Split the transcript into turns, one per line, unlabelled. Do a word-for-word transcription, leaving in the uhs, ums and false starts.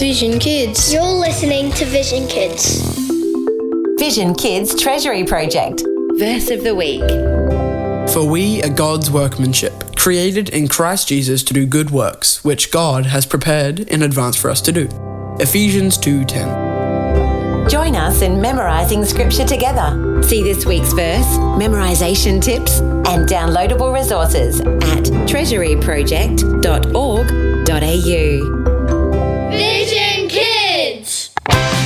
Vision Kids.
You're listening to Vision Kids.
Vision Kids Treasury Project. Verse of the Week.
For we are God's workmanship, created in Christ Jesus to do good works, which God has prepared in advance for us to do. Ephesians two ten.
Join us in memorising Scripture together. See this week's verse, memorisation tips, and downloadable resources at treasury project dot org dot a u.